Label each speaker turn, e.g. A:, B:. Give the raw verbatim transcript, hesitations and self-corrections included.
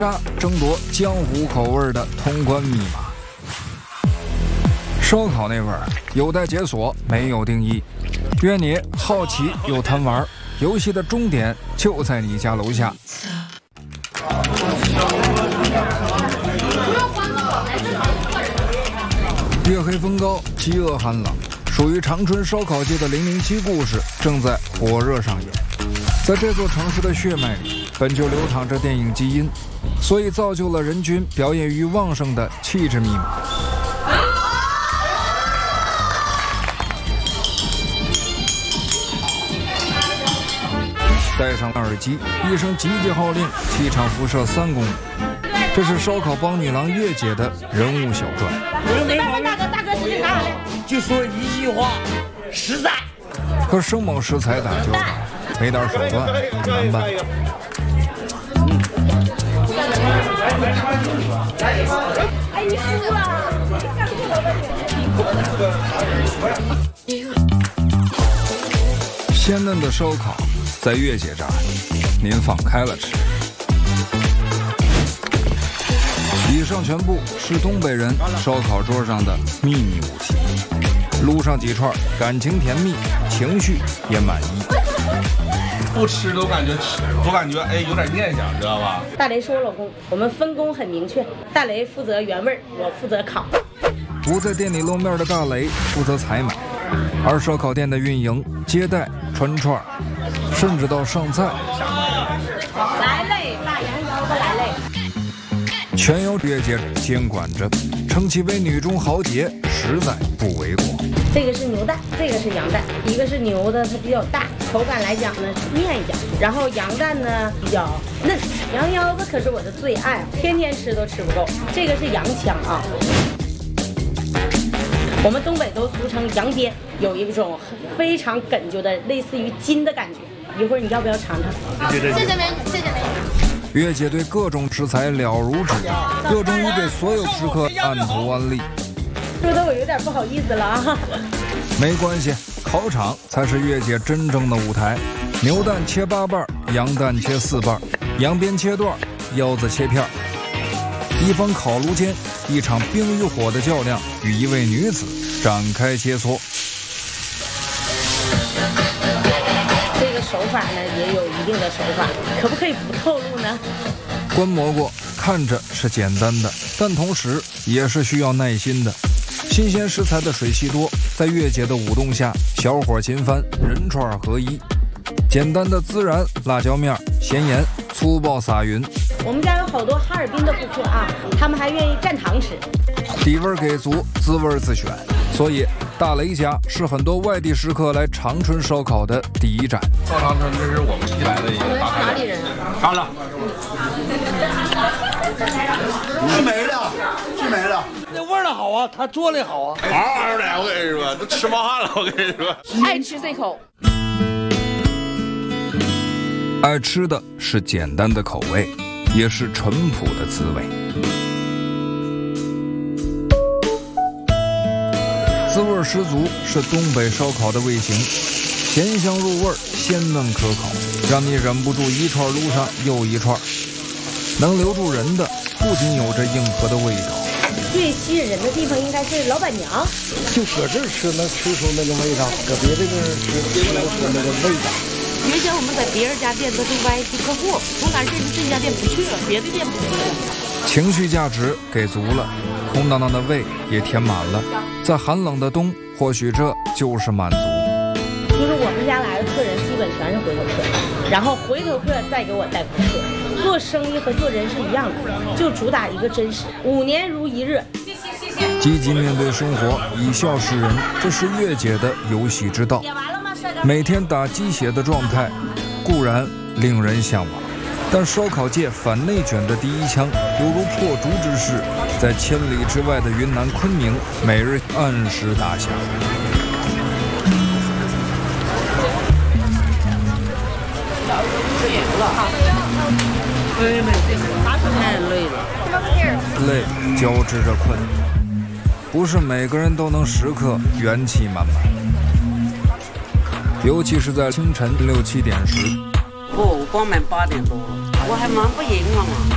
A: 杀争夺江湖口味的通关密码。烧烤那味儿有待解锁，没有定义。愿你好奇又贪玩，游戏的终点就在你家楼下。月黑风高，饥饿寒冷，属于长春烧烤界的零零七故事正在火热上演。在这座城市的血脉里，本就流淌着电影基因，所以造就了人均表演欲旺盛的气质密码。戴上耳机，一声急急号令，气场辐射三公里。这是烧烤帮女郎月姐的人物小传。
B: 大哥，大哥，是哪来？
C: 就说一句话，实在。
A: 和生猛食材打交道，没点手段难办。
B: 哎，你输了。
A: 鲜嫩的烧烤在月姐这儿，您放开了吃。以上全部是东北人烧烤桌上的秘密武器，撸上几串，感情甜蜜，情绪也满意。
D: 不吃都感觉吃，我感觉哎有点念想，知道吧？
B: 大雷是我老公，我们分工很明确，大雷负责原味，我负责烤。
A: 不在店里露面的大雷负责采买，而烧烤店的运营、接待、穿串，甚至到上菜，
B: 来嘞，大羊腰子来嘞。
A: 全由月姐监管着，称其为女中豪杰，实在不为过。
B: 这个是牛蛋，这个是羊蛋，一个是牛的，它比较大，口感来讲呢面一点，然后羊蛋呢比较嫩。羊腰子可是我的最爱，天天吃都吃不够。这个是羊腔啊，我们东北都俗称羊鞭，有一种非常哏啾的，类似于筋的感觉。一会儿你要不要尝尝？
E: 谢谢您，谢谢您。
A: 月姐对各种食材了如指掌，热衷于给所有食客按图安利。
B: 说的我有点不好意思了啊。
A: 没关系，烤场才是月姐真正的舞台。牛蛋切八瓣，羊蛋切四瓣，羊鞭切段，腰子切片。一方烤炉间，一场冰与火的较量与一位女子展开切磋。
B: 这个手法呢也有一定的手法，可不可以不透露呢？
A: 关蘑菇看着是简单的，但同时也是需要耐心的。新鲜食材的水汽多，在月姐的舞动下，小火勤翻，人串合一。简单的孜然、辣椒面、咸盐，粗暴撒匀。
B: 我们家有好多哈尔滨的顾客啊，他们还愿意蘸糖吃。
A: 底味给足，滋味自选。所以大雷家是很多外地食客来长春烧烤的第一站。
D: 到长春，这是我们西来的一个大
B: 哪里人？
D: 好了，
F: 去没了，去没了。
C: 那味儿的好啊，他做的好啊，
D: 嗷嗷的，我跟你说，都吃冒汗了，我跟你说。
E: 爱吃这口。
A: 爱吃的是简单的口味，也是淳朴的滋味。滋味十足是东北烧烤的味型，咸香入味，鲜嫩可口，让你忍不住一串撸上又一串。能留住人的不仅有着硬核的味道，
B: 最吸引人的地方应该是老板娘，
C: 就搁这儿吃能吃出那个味道，搁别的地儿吃吃不出那个味道。
E: 原先我们在别人家店都是 V I P 客户，从哪儿认识这家店不去了，别的店不去了。
A: 情绪价值给足了，空荡荡的胃也填满了，在寒冷的冬，或许这就是满足。
B: 就是我们家来的客人基本全是回头客，然后回头客再给我带顾客。做生意和做人是一样的，就主打一个真实，五年如一日。谢谢谢谢。
A: 积极面对生活，以笑示人，这是月姐的游戏之道。每天打鸡血的状态固然令人向往，但烧烤界反内卷的第一枪犹如破竹之势，在千里之外的云南昆明每日按时打响。
E: 太累了，
A: 累交织着困，不是每个人都能时刻元气满满，尤其是在清晨六七点时。
E: 不，我光买八点多了，我还忙不赢了嘛。